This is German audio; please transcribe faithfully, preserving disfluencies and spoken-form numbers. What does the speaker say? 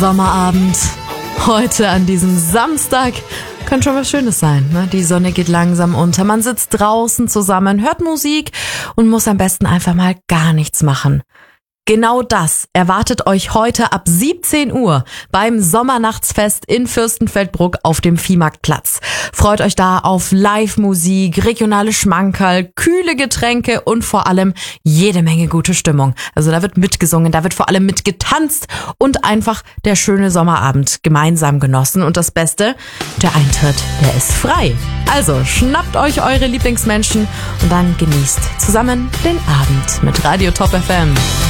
Sommerabend, heute an diesem Samstag, könnte schon was Schönes sein, ne? Die Sonne geht langsam unter, man sitzt draußen zusammen, hört Musik und muss am besten einfach mal gar nichts machen. Genau das erwartet euch heute ab siebzehn Uhr beim Sommernachtsfest in Fürstenfeldbruck auf dem Viehmarktplatz. Freut euch da auf Live-Musik, regionale Schmankerl, kühle Getränke und vor allem jede Menge gute Stimmung. Also da wird mitgesungen, da wird vor allem mitgetanzt und einfach der schöne Sommerabend gemeinsam genossen. Und das Beste, der Eintritt, der ist frei. Also schnappt euch eure Lieblingsmenschen und dann genießt zusammen den Abend mit Radio Top F M.